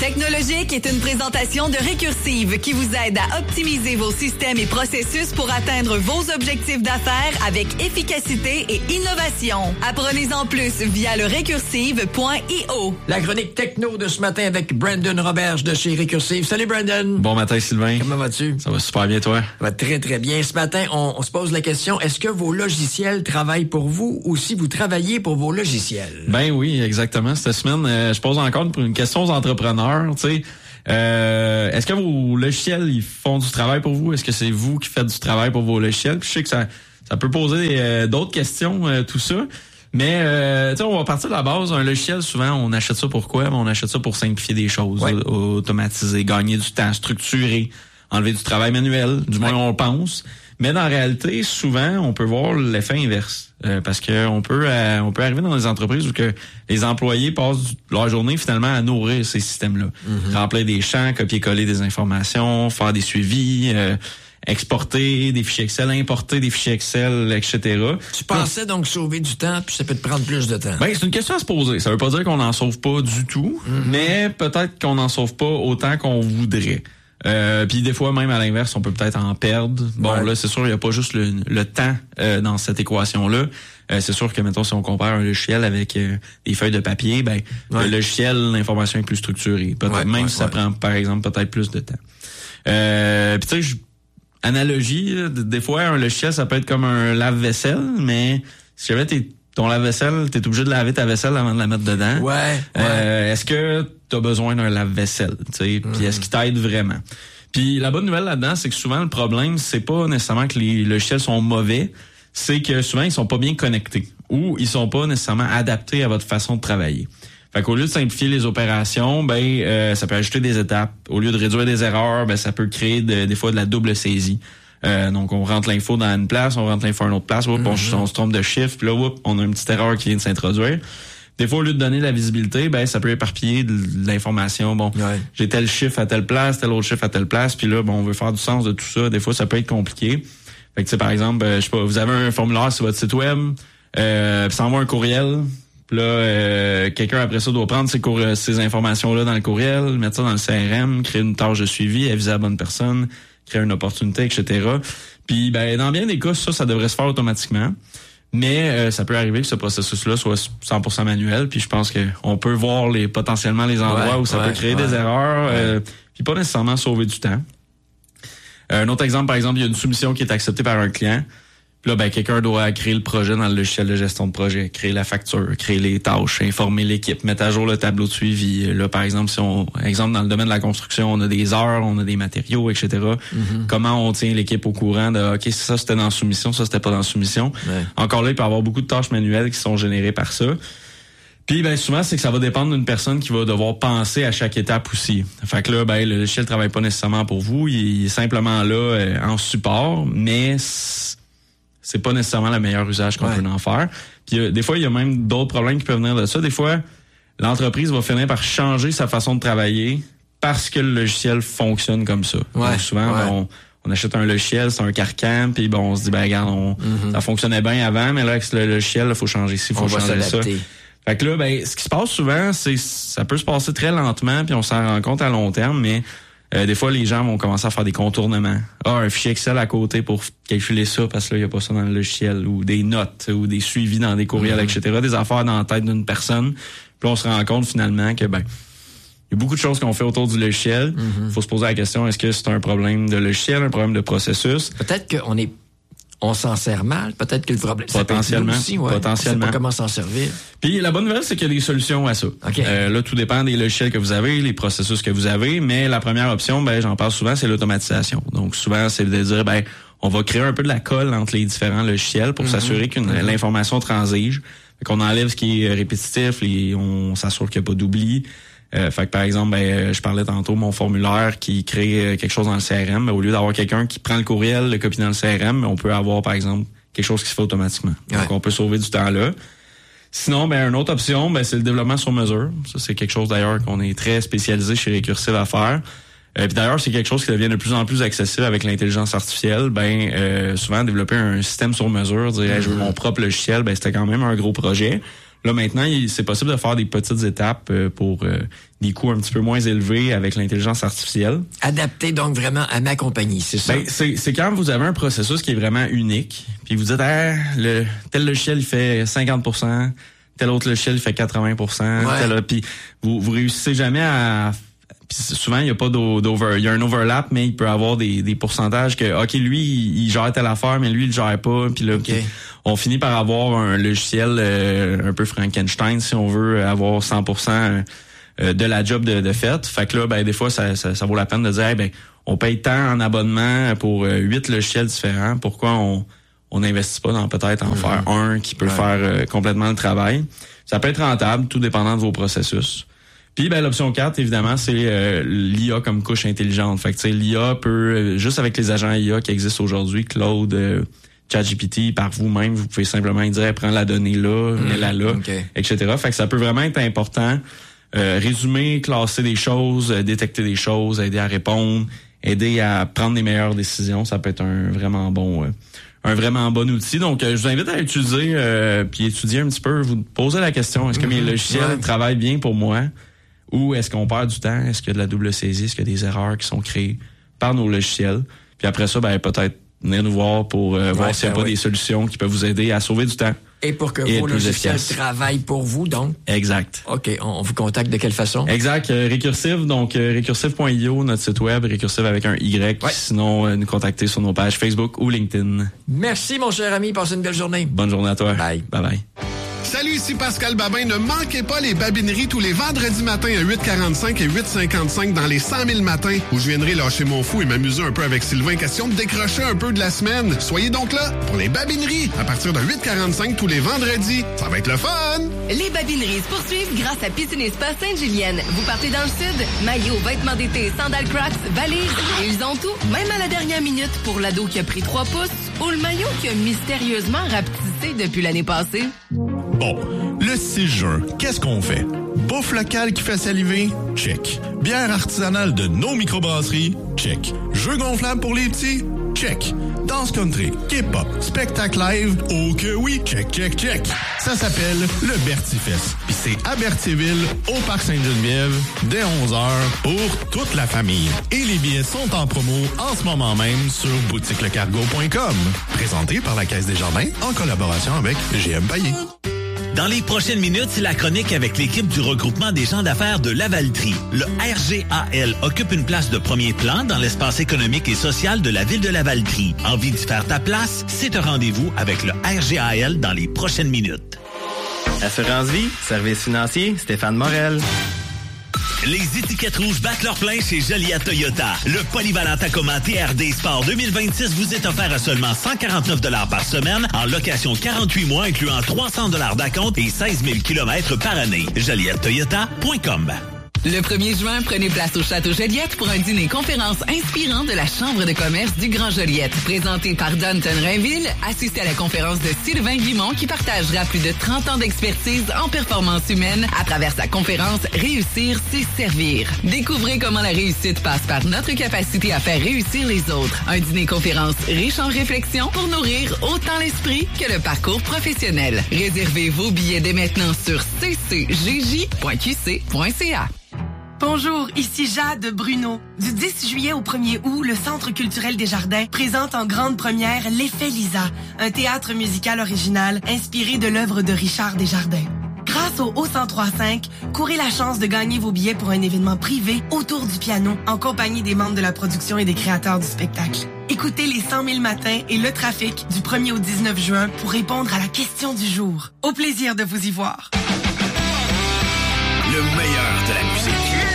technologique est une présentation de Récursive qui vous aide à optimiser vos systèmes et processus pour atteindre vos objectifs d'affaires avec efficacité et innovation. Apprenez-en plus via le récursive.io. La chronique techno de ce matin avec Brandon Roberge de chez Récursive. Salut Brandon. Bon matin Sylvain. Comment vas-tu? Ça va super bien toi? Ça va très très bien. Ce matin, on se pose la question, est-ce que vos logiciels travaillent pour vous ou si vous travaillez pour vos logiciels? Ben oui, exactement. Cette semaine, je pose encore une question aux entrepreneurs, tu sais. Est-ce que vos logiciels, ils font du travail pour vous? Est-ce que c'est vous qui faites du travail pour vos logiciels? Puis je sais que ça peut poser d'autres questions, tout ça. Mais, tu sais, on va partir de la base. Un logiciel, souvent, on achète ça pour quoi? Ben, on achète ça pour simplifier des choses, automatiser, gagner du temps, structurer, enlever du travail manuel, du moins on le pense. Mais dans la réalité, souvent, on peut voir l'effet inverse. Parce que on peut arriver dans des entreprises où que les employés passent leur journée finalement à nourrir ces systèmes-là. Remplir des champs, copier-coller des informations, faire des suivis, exporter des fichiers Excel, importer des fichiers Excel, etc. Tu pensais donc sauver du temps, puis ça peut te prendre plus de temps. Ben, c'est une question à se poser. Ça veut pas dire qu'on n'en sauve pas du tout, mais peut-être qu'on n'en sauve pas autant qu'on voudrait. Puis des fois, même à l'inverse, on peut peut-être en perdre. Bon, là, c'est sûr, il n'y a pas juste le temps dans cette équation-là. C'est sûr que, mettons, si on compare un logiciel avec des feuilles de papier, ben le logiciel, l'information est plus structurée. Peut-être même si ça prend, par exemple, peut-être plus de temps. Puis tu sais, analogie, des fois, un logiciel, ça peut être comme un lave-vaisselle, mais si jamais ton lave-vaisselle, t'es obligé de laver ta vaisselle avant de la mettre dedans. Est-ce que t'as besoin d'un lave-vaisselle, tu sais, puis est-ce qu'il t'aide vraiment? Puis la bonne nouvelle là-dedans, c'est que souvent le problème, c'est pas nécessairement que les logiciels sont mauvais, c'est que souvent ils sont pas bien connectés ou ils sont pas nécessairement adaptés à votre façon de travailler. Fait qu'au lieu de simplifier les opérations, ça peut ajouter des étapes. Au lieu de réduire des erreurs, ça peut créer des fois de la double saisie. Donc, on rentre l'info dans une place, on rentre l'info à une autre place, on se trompe de chiffre, puis là, on a une petite erreur qui vient de s'introduire. Des fois, au lieu de donner de la visibilité, ça peut éparpiller de l'information. Bon, j'ai tel chiffre à telle place, tel autre chiffre à telle place, puis là, on veut faire du sens de tout ça. Des fois, ça peut être compliqué. Fait que, tu sais, par exemple, je sais pas, vous avez un formulaire sur votre site web, puis ça envoie un courriel. Puis là, quelqu'un après ça doit prendre ces informations-là dans le courriel, mettre ça dans le CRM, créer une tâche de suivi, aviser la bonne personne, créer une opportunité, etc. Puis, dans bien des cas, ça devrait se faire automatiquement. Mais ça peut arriver que ce processus-là soit 100% manuel. Puis je pense qu'on peut voir potentiellement les endroits où ça peut créer des erreurs, puis pas nécessairement sauver du temps. Un autre exemple, par exemple, il y a une soumission qui est acceptée par un client. Puis là, quelqu'un doit créer le projet dans le logiciel de gestion de projet, créer la facture, créer les tâches, informer l'équipe, mettre à jour le tableau de suivi. Là, par exemple, exemple dans le domaine de la construction, on a des heures, on a des matériaux, etc. Comment on tient l'équipe au courant de OK, ça c'était dans la soumission, ça c'était pas dans la soumission. Encore là, il peut y avoir beaucoup de tâches manuelles qui sont générées par ça. Puis souvent, c'est que ça va dépendre d'une personne qui va devoir penser à chaque étape aussi. Fait que là, le logiciel travaille pas nécessairement pour vous, il est simplement là en support, mais c'est pas nécessairement le meilleur usage qu'on peut en faire. Puis des fois, il y a même d'autres problèmes qui peuvent venir de ça. Des fois, l'entreprise va finir par changer sa façon de travailler parce que le logiciel fonctionne comme ça. Donc souvent, on achète un logiciel, c'est un carcan, puis on se dit, regarde, ça fonctionnait bien avant, mais là, avec le logiciel, il faut changer ci, il faut changer ça. Fait que là, ce qui se passe souvent, c'est ça peut se passer très lentement, puis on s'en rend compte à long terme, mais des fois, les gens vont commencer à faire des contournements. Un fichier Excel à côté pour calculer ça, parce que là, il n'y a pas ça dans le logiciel, ou des notes, ou des suivis dans des courriels, etc. Des affaires dans la tête d'une personne. Puis on se rend compte finalement que, il y a beaucoup de choses qu'on fait autour du logiciel. Faut se poser la question, est-ce que c'est un problème de logiciel, un problème de processus? Peut-être on s'en sert mal. Peut-être que le problème... Potentiellement. Aussi, potentiellement. On sait pas comment s'en servir. Puis la bonne nouvelle, c'est qu'il y a des solutions à ça. Là, tout dépend des logiciels que vous avez, les processus que vous avez, mais la première option, j'en parle souvent, c'est l'automatisation. Donc souvent, c'est de dire, on va créer un peu de la colle entre les différents logiciels pour s'assurer que l'information transige. Fait qu'on enlève ce qui est répétitif, on s'assure qu'il n'y a pas d'oubli. Fait que par exemple, je parlais tantôt mon formulaire qui crée quelque chose dans le CRM, au lieu d'avoir quelqu'un qui prend le courriel, le copie dans le CRM, on peut avoir par exemple quelque chose qui se fait automatiquement. Donc on peut sauver du temps là. Sinon, une autre option, c'est le développement sur mesure. Ça, c'est quelque chose d'ailleurs qu'on est très spécialisé chez Récursive à faire. Puis d'ailleurs, c'est quelque chose qui devient de plus en plus accessible avec l'intelligence artificielle. Souvent développer un système sur mesure, dire je veux mon propre logiciel, c'était quand même un gros projet. Là, maintenant, c'est possible de faire des petites étapes pour des coûts un petit peu moins élevés avec l'intelligence artificielle. Adapté donc vraiment à ma compagnie, c'est ça? Ben, c'est quand vous avez un processus qui est vraiment unique, puis vous dites, tel logiciel, il fait 50%, tel autre logiciel, il fait 80%, puis vous réussissez jamais à... Puis souvent, il y a pas il y a un overlap, mais il peut avoir des pourcentages que, OK, lui, il gère telle affaire, mais lui, il le gère pas. Puis là, on finit par avoir un logiciel un peu Frankenstein, si on veut avoir 100% de la job de fait. Fait que là, ben des fois, ça vaut la peine de dire, on paye tant en abonnement pour 8 logiciels différents. Pourquoi on n'investit pas dans peut-être en faire un qui peut faire complètement le travail? Ça peut être rentable, tout dépendant de vos processus. Puis l'option 4, évidemment, c'est l'IA comme couche intelligente. Fait que l'IA peut, juste avec les agents IA qui existent aujourd'hui, Claude, ChatGPT, par vous-même, vous pouvez simplement dire prends la donnée là, mets-la là, etc. Fait que ça peut vraiment être important. Résumer, classer des choses, détecter des choses, aider à répondre, aider à prendre des meilleures décisions. Ça peut être un vraiment bon outil. Donc, je vous invite à utiliser puis étudier un petit peu, vous poser la question, est-ce que mes logiciels travaillent bien pour moi? Ou est-ce qu'on perd du temps? Est-ce qu'il y a de la double saisie? Est-ce qu'il y a des erreurs qui sont créées par nos logiciels? Puis après ça, peut-être venir nous voir pour voir s'il n'y a pas des solutions qui peuvent vous aider à sauver du temps. Et pour que vos logiciels travaillent pour vous, donc? Exact. OK. On vous contacte de quelle façon? Exact. Récursive, donc récursive.io, notre site web, récursive avec un Y. Ouais. Sinon, nous contacter sur nos pages Facebook ou LinkedIn. Merci, mon cher ami. Passez une belle journée. Bonne journée à toi. Bye. Bye-bye. Salut, ici Pascal Babin. Ne manquez pas les babineries tous les vendredis matins à 8h45 et 8h55 dans les 100 000 matins où je viendrai lâcher mon fou et m'amuser un peu avec Sylvain. Question de décrocher un peu de la semaine. Soyez donc là pour les babineries à partir de 8h45 tous les vendredis. Ça va être le fun! Les babineries se poursuivent grâce à Piscine et Spa Sainte-Julienne. Vous partez dans le sud, maillots, vêtements d'été, sandales Crocs, valises, ils ont tout, même à la dernière minute pour l'ado qui a pris 3 pouces ou le maillot qui a mystérieusement rapetissé depuis l'année passée. Bon, le 6 juin, qu'est-ce qu'on fait? Bouffe locale qui fait saliver? Check. Bière artisanale de nos microbrasseries? Check. Jeux gonflables pour les petits? Check. Danse country, K-pop, spectacle live? Oh que oui! Check, check, check. Ça s'appelle le Bertifest. Puis c'est à Berthierville, au Parc Sainte-Geneviève, dès 11h, pour toute la famille. Et les billets sont en promo en ce moment même sur boutiquelecargo.com. Présenté par la Caisse des Jardins en collaboration avec GM Paillé. Dans les prochaines minutes, c'est la chronique avec l'équipe du regroupement des gens d'affaires de Lavaltrie. Le RGAL occupe une place de premier plan dans l'espace économique et social de la ville de Lavaltrie. Envie d'y faire ta place? C'est un rendez-vous avec le RGAL dans les prochaines minutes. Assurance vie, service financier, Stéphane Morel. Les étiquettes rouges battent leur plein chez Joliette Toyota. Le polyvalent Tacoma TRD Sport 2026 vous est offert à seulement 149 $ par semaine en location 48 mois incluant 300 $ d'acompte et 16 000 km par année. JolietteToyota.com. Le 1er juin, prenez place au Château Joliette pour un dîner-conférence inspirant de la Chambre de commerce du Grand Joliette. Présenté par Danton Rainville, assistez à la conférence de Sylvain Guimond qui partagera plus de 30 ans d'expertise en performance humaine à travers sa conférence « Réussir, c'est servir ». Découvrez comment la réussite passe par notre capacité à faire réussir les autres. Un dîner-conférence riche en réflexion pour nourrir autant l'esprit que le parcours professionnel. Réservez vos billets dès maintenant sur ccjj.qc.ca. Bonjour, ici Jade Bruno. Du 10 juillet au 1er août, le Centre culturel des Jardins présente en grande première L'Effet Lisa, un théâtre musical original inspiré de l'œuvre de Richard Desjardins. Grâce au O1035, courez la chance de gagner vos billets pour un événement privé autour du piano en compagnie des membres de la production et des créateurs du spectacle. Écoutez les 100 000 matins et le trafic du 1er au 19 juin pour répondre à la question du jour. Au plaisir de vous y voir. Le meilleur de la musique.